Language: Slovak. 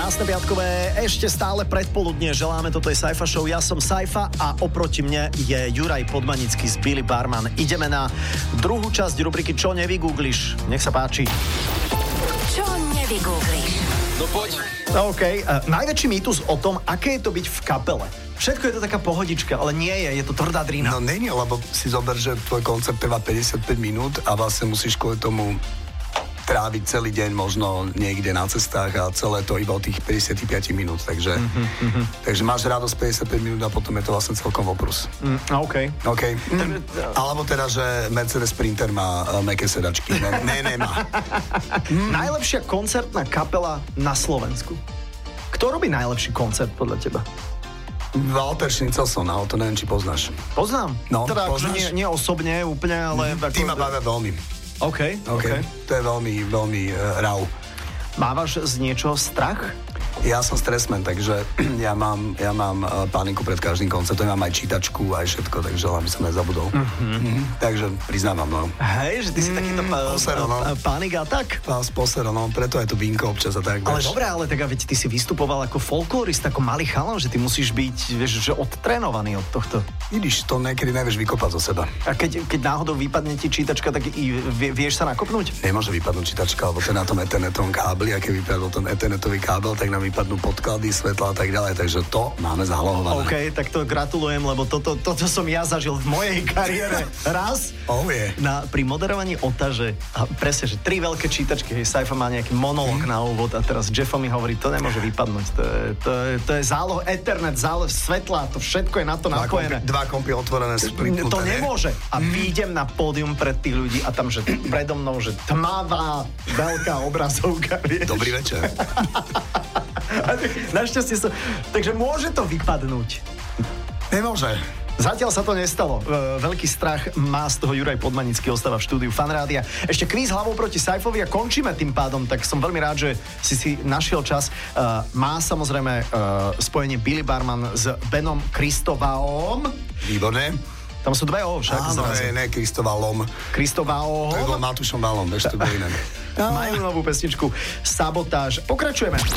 Krásne piatkové, ešte stále predpoludnie želáme, toto je Saifa Show, ja som Saifa a oproti mne je Juraj Podmanický z Billy Barman. Ideme na druhú časť rubriky Čo nevygoogliš, nech sa páči. Čo nevygoogliš? No poď. OK, najväčší mýtus o tom, aké je to byť v kapele. Všetko je to taká pohodička, ale nie je to tvrdá drina. No není, lebo si zober, že tvoj koncert trvá 55 minút a vlastne musíš kvôli tomu tráviť celý deň možno niekde na cestách a celé to iba od tých 55 minút, takže máš radosť 55 minút a potom je to vlastne celkom oprus. OK. Alebo teda, že Mercedes Sprinter má mäkké sedačky. Nemá. Najlepšia koncertná kapela na Slovensku. Kto robí najlepší koncert podľa teba? Walter Schnitzelson, ale to neviem, či poznáš. Poznám. No, teda poznáš? nie osobne úplne, ale... Ty ma bavia veľmi. OK. To je veľmi, veľmi raw. Mávaš z niečoho strach? Ja som stresman, takže ja mám paniku pred každým koncertom, ja mám aj čítačku, aj všetko, takže aby som nezabudol. Takže priznávam, no. Hej, že ty si takýto panik a tak? Posero, no, preto aj to vínko občas a tak. Ale dobré, ale tak veď ty si vystupoval ako folklorista, ako malý chalan, že ty musíš byť, vieš, že odtrénovaný od tohto. Vidíš, to niekedy nevieš vykopať zo seba. A keď náhodou vypadne ti čítačka, tak vieš sa nakopnúť? Nemôže vypadnúť čítačka, lebo to je na tom Ethernetovom kábli, a keď vypadol ten Ethernetový kábel, tak nám vypadnú podklady, svetla a tak ďalej, takže to máme zálohované. OK, tak to gratulujem, lebo toto som ja zažil v mojej kariére raz. Pri moderovaní Otaže, a presne, že 3 veľké čítačky, Saifa má nejaký monológ na úvod a teraz Jeffo mi hovorí, to nemôže vypadnúť, to je záloh Ethernet, záloh svetla, to všetko je na to napojené. Dva kompy otvorené sú pripnuté. To nemôže. A výjdem na pódium pred tých ľudí a tam, že predo mnou, že tmavá, veľká obrazovka, vieš. Dobrý večer. Našťastie som... Takže môže to vypadnúť. Nemôže. Zatiaľ sa to nestalo. Veľký strach má z toho Juraj Podmanický, ostáva v štúdiu Fan Rádia. Ešte kvíz hlavou proti Saifovi a končíme tým pádom, tak som veľmi rád, že si našiel čas. Má samozrejme spojenie Billy Barman s Benom Kristovaom. Výborné. Tam sú dve O však. Áno, ne Kristovalom. Kristovalom. To je bol Matúšom Valom, vieš, to bol inak. Majú novú pesničku Sabotáž. Pokračujeme.